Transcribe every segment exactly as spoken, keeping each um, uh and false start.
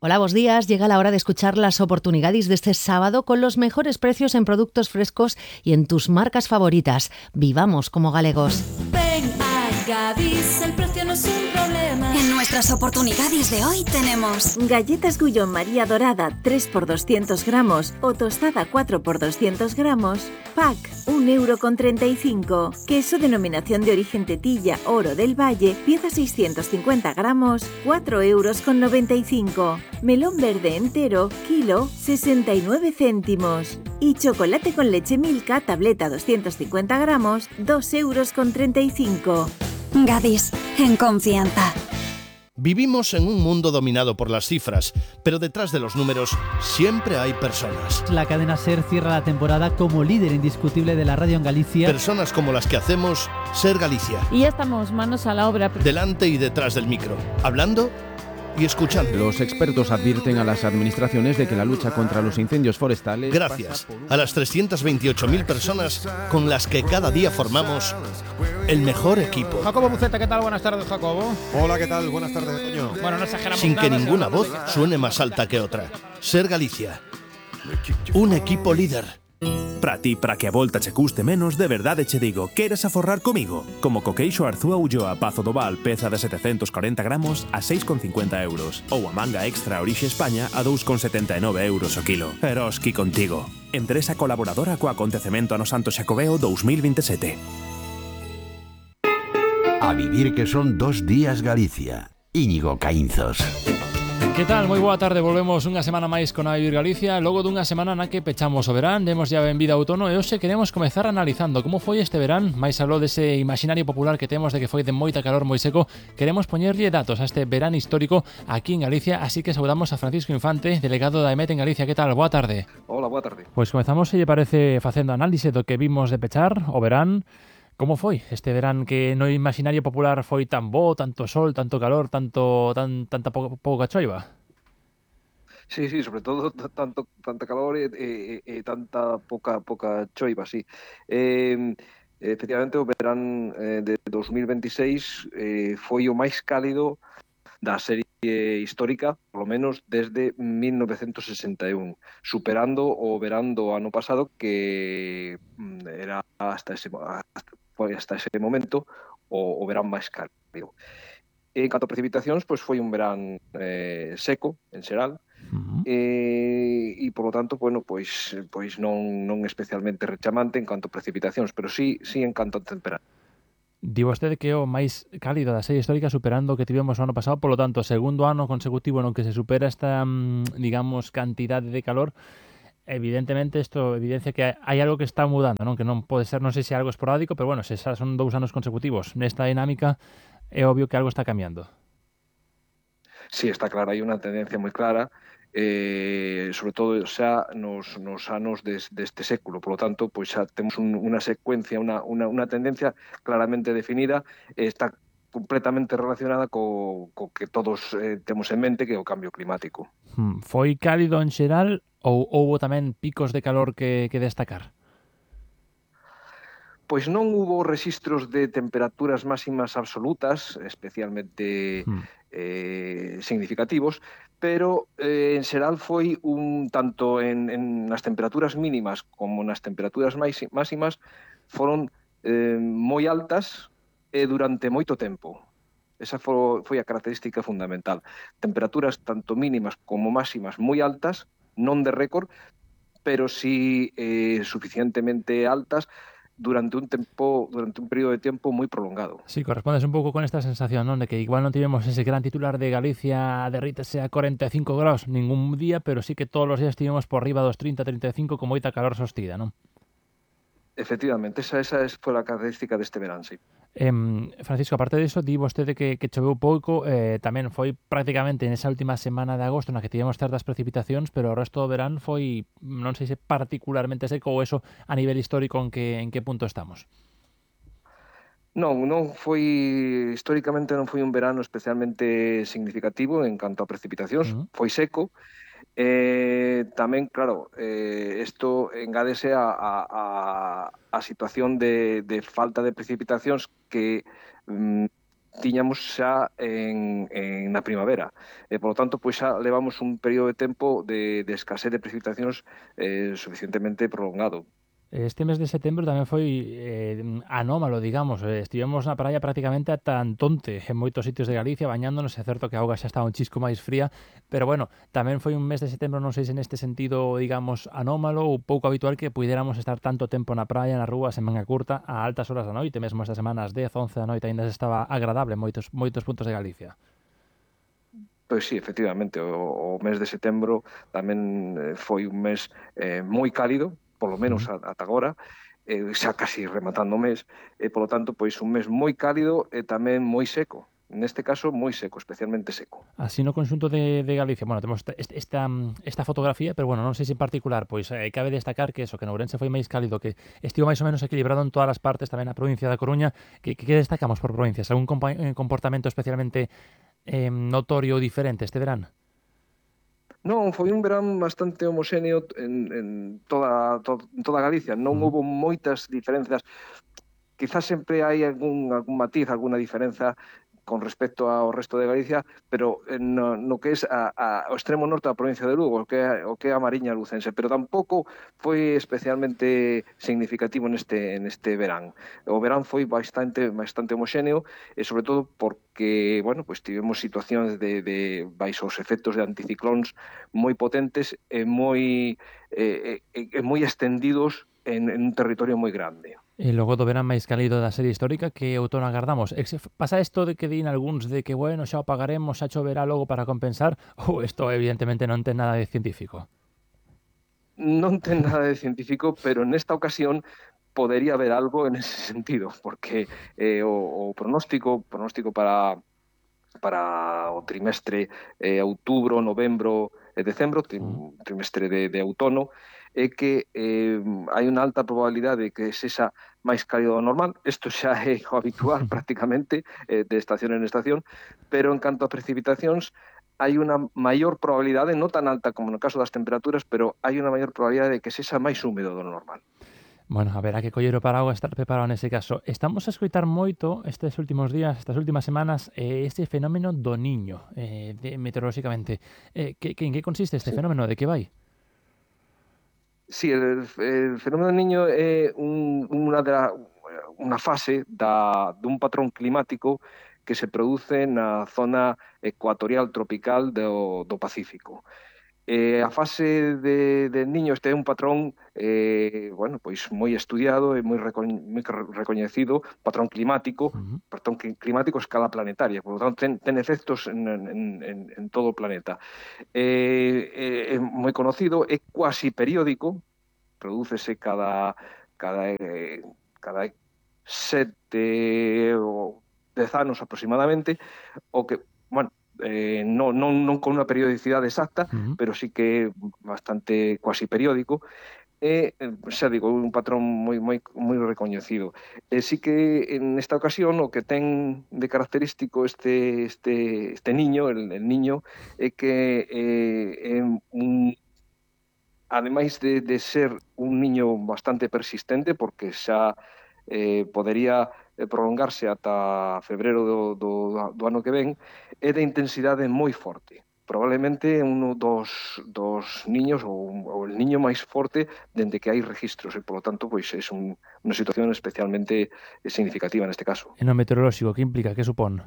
Hola, buenos días. Llega la hora de escuchar las oportunidades de este sábado con los mejores precios en productos frescos y en tus marcas favoritas. Vivamos como galegos. Ven a Gadis, el precio no es un problema. En nuestras oportunidades de hoy tenemos galletas Gullón María Dorada tres por doscientos gramos o tostada cuatro por doscientos gramos, pack un euro con treinta y cinco. Queso denominación de origen Tetilla Oro del Valle, pieza seiscientos cincuenta gramos, cuatro euros con noventa y cinco. Melón verde entero, kilo, sesenta y nueve céntimos. Y chocolate con leche Milka, tableta doscientos cincuenta gramos, dos euros con treinta y cinco. Gadis, en confianza. Vivimos en un mundo dominado por las cifras, pero detrás de los números siempre hay personas. La cadena SER cierra la temporada como líder indiscutible de la radio en Galicia. Personas como las que hacemos Ser Galicia. Y ya estamos manos a la obra. Delante y detrás del micro, hablando y escuchando. Los expertos advierten a las administraciones de que la lucha contra los incendios forestales... Gracias a las trescientas veintiocho mil personas con las que cada día formamos el mejor equipo. Jacobo Buceta, ¿qué tal? Buenas tardes, Jacobo. Hola, ¿qué tal? Buenas tardes, Toño. Bueno, no exageramos Sin nada, que ninguna se voz suene más alta que otra. Ser Galicia. Un equipo líder. Para ti, para que a volta che custe menos, de verdade che digo, queres aforrar comigo? Como coqueixo Arzúa Ulloa Pazo do Val, peza de setecentos corenta gramos a seis con cincuenta euros. Ou a manga extra Orixe España a dous con setenta e nove euros o kilo. Eroski contigo. Empresa colaboradora co acontecemento ano Santo Xacobeo dous mil veintisiete. A vivir que son dos días Galicia. Íñigo Caínzos. Que tal? Moi boa tarde, volvemos unha semana máis con A Vivir Galicia. Logo dunha semana na que pechamos o verán, demos ya benvida a outono e hoxe queremos comezar analizando como foi este verán. Mais aló dese imaginario popular que temos de que foi de moita calor, moi seco. Queremos poñerlle datos a este verán histórico aquí en Galicia, así que saudamos a Francisco Infante, delegado da E M E T en Galicia. Que tal? Boa tarde. Hola, boa tarde. Pois comezamos, se lle parece, facendo análise do que vimos de pechar o verán. Como foi este verán que no imaginario popular foi tan bo, tanto sol, tanto calor, tanto tan tanta pouca, pouca choiva? Sí, sí, sobre todo tanto tanta calor e, e, e tanta pouca pouca choiva, sí. Eh, efectivamente, o verán eh, de dos mil veintiséis eh, foi o máis cálido da serie histórica, polo menos desde mil novecentos sesenta e un, superando o verán do ano pasado que era hasta ese hasta, foi hasta ese momento o, o verán máis cálido. En canto a precipitacións, pois foi un verán eh, seco, en xeral, uh-huh. eh, e, polo tanto, bueno, pois, pois non, non especialmente rechamante en canto a precipitacións, pero sí, sí en canto a temperatura. Di vostede que é o máis cálido da serie histórica superando o que tivemos o ano pasado, polo tanto, segundo ano consecutivo no que se supera esta, digamos, cantidade de calor. Evidentemente, isto evidencia que hai algo que está mudando, non? Que non pode ser, non sei se algo esporádico, pero bueno, se son dous anos consecutivos nesta dinámica, é obvio que algo está cambiando. Sí, está clara, hai unha tendencia moi clara, eh, sobre todo xa nos, nos anos des, deste século, polo tanto, pois xa temos un, unha secuencia, unha, unha, unha tendencia claramente definida, e está completamente relacionada co, co que todos eh, temos en mente, que é o cambio climático. Hmm. Foi cálido en xeral ou houbo tamén picos de calor que, que destacar? Pois non hubo registros de temperaturas máximas absolutas, especialmente hmm. eh, significativos, pero eh, en xeral foi un tanto en, en nas temperaturas mínimas como nas temperaturas máximas foron eh, moi altas e durante moito tempo. Esa foi, foi a característica fundamental. Temperaturas tanto mínimas como máximas moi altas, non de récord, pero sí eh, suficientemente altas durante un tempo, durante un período de tiempo moi prolongado. Sí, correspondes un pouco con esta sensación, non? De que igual non tivemos ese gran titular de Galicia derrítese a cuarenta e cinco graus ningún día, pero sí que todos os días tivemos por riba dos trinta a trinta e cinco con moita calor sostida, non? Efectivamente, esa, esa foi a característica deste verán, sí. Eh, Francisco, aparte diso, di vostede que, que choveu pouco, eh, tamén foi prácticamente nesa última semana de agosto na que tivemos certas precipitacións, pero o resto do verán foi, non sei se particularmente seco ou eso a nivel histórico en que, en que punto estamos. Non, non foi, históricamente non foi un verano especialmente significativo en canto a precipitacións, uh-huh. foi seco. Eh, tamén, claro, eh, isto engádese a, a, a situación de, de falta de precipitacións que mm, tiñamos xa en, en na primavera. E, polo tanto, pois xa levamos un período de tempo de, de escasez de precipitacións eh, suficientemente prolongado. Este mes de setembro tamén foi eh, anómalo, digamos. Estivemos na praia prácticamente ata Antonte, en moitos sitios de Galicia, bañándonos. É certo que a auga xa estaba un chisco máis fría, pero bueno, tamén foi un mes de setembro, non sei se neste sentido, digamos, anómalo ou pouco habitual que puidéramos estar tanto tempo na praia, na rúa, en manga curta, a altas horas da noite, mesmo esta semana ás dez, once da noite, aínda se estaba agradable en moitos, moitos puntos de Galicia. Pois sí, efectivamente, o, o mes de setembro tamén foi un mes eh, moi cálido, polo menos ata agora, eh, xa casi rematando o mes, e polo tanto, pois un mes moi cálido e tamén moi seco. Neste caso, moi seco, especialmente seco. Así no conxunto de, de Galicia, bueno, temos esta, esta fotografía, pero bueno, non sei se en particular, pois eh, cabe destacar que eso, que en Ourense foi máis cálido, que estivo máis ou menos equilibrado en todas as partes, tamén na provincia da Coruña. Que, que destacamos por provincias? Algún comportamento especialmente eh, notorio ou diferente este verán? Non, foi un verán bastante homoxéneo en, en, toda, to, en toda Galicia. Non houve moitas diferenzas. Quizás sempre hai algún, algún matiz, alguna diferenza con respecto ao resto de Galicia, pero no, no que é a, a, o extremo norte da provincia de Lugo, o que é, o que é a Mariña lucense, pero tampouco foi especialmente significativo neste, neste verán. O verán foi bastante bastante homoxéneo, e sobre todo porque, bueno, pues tivemos situacións de, de baixo os efectos de anticiclóns moi potentes e moi, eh, eh, moi extendidos en, en un territorio moi grande. E logo do verán máis cálido da serie histórica, que outono agardamos? Pasa isto de que din algúns de que, bueno, xa o pagaremos, xa choverá logo para compensar, ou isto evidentemente non ten nada de científico? Non ten nada de científico, pero nesta ocasión podería haber algo en ese sentido, porque eh, o, o pronóstico, pronóstico para, para o trimestre eh, outubro, novembro e decembro, trimestre de, de outono, é que eh, hai unha alta probabilidade de que sexa máis cálido do normal. Isto xa é o habitual prácticamente eh, de estación en estación, pero en canto a precipitacións hai unha maior probabilidade, non tan alta como no caso das temperaturas, pero hai unha maior probabilidade de que sexa máis húmedo do normal. Bueno, a ver, a que coller o paraguas, estar preparado nese caso. Estamos a escoitar moito estes últimos días, estas últimas semanas, eh, este fenómeno do Niño, eh, de, meteorolóxicamente. Eh, que, que, en que consiste este sí. fenómeno? De que vai? Sí, el, el fenómeno del Niño é un, unha, de la, unha fase da, dun patrón climático que se produce na zona ecuatorial tropical do, do Pacífico. Eh, a fase de, de Niño, este é un patrón eh, bueno, pois moi estudiado e moi, recoñ, moi recoñecido, patrón climático, uh-huh. patrón climático a escala planetaria, por lo tanto ten, ten efectos en, en, en, en todo o planeta. Eh, eh, é moi conocido, é cuasi periódico, prodúcese cada, cada, eh, cada sete ou dez anos aproximadamente, o que, bueno, Eh, non, non, non con unha periodicidade exacta, uh-huh. pero sí que bastante cuasi periódico, e, xa digo, un patrón moi, moi, moi recoñecido. E sí que en esta ocasión o que ten de característico este, este, este niño, el, el niño, é que eh, é un, ademais de, de ser un niño bastante persistente, porque xa eh, podería prolongarse ata febrero do, do, do ano que ven, é de intensidade moi forte. Probablemente un dos, dos niños, ou, ou el niño máis forte dende que hai registros, e, polo tanto, pois é un, unha situación especialmente significativa neste caso. E no meteorolóxico, que implica? Que supón?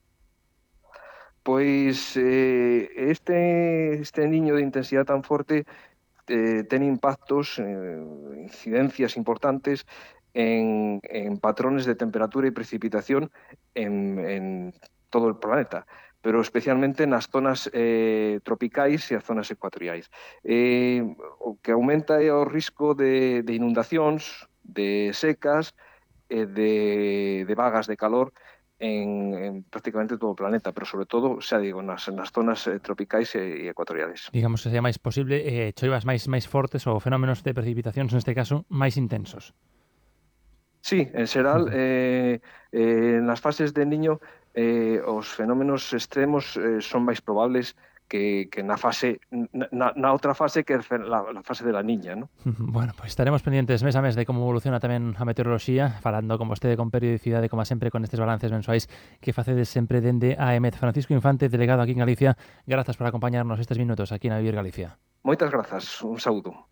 Pois eh, este, este niño de intensidade tan forte eh, ten impactos, eh, incidencias importantes En, en patrones de temperatura e precipitación en, en todo o planeta, pero especialmente nas zonas eh, tropicais e as zonas ecuatoriais. Eh, o que aumenta é o risco de, de inundacións, de secas e de, de vagas de calor en, en prácticamente todo o planeta, pero sobre todo, xa digo, nas, nas zonas eh, tropicais e, e ecuatoriales. Digamos que sería máis posible eh, choivas máis, máis fortes ou fenómenos de precipitacións, neste caso, máis intensos. Sí, en xeral, eh, eh, nas fases de Niño, eh, os fenómenos extremos eh, son máis probables que, que na fase na, na outra fase que é la, la fase de la niña, ¿no? Bueno, pues estaremos pendientes mes a mes de como evoluciona tamén a meteoroloxía, falando con vostede con periodicidade, como sempre, con estes balances mensuais que facedes sempre dende a EMET. Francisco Infante, delegado aquí en Galicia, grazas por acompañarnos estes minutos aquí na Vivir Galicia. Moitas grazas, un saúdo.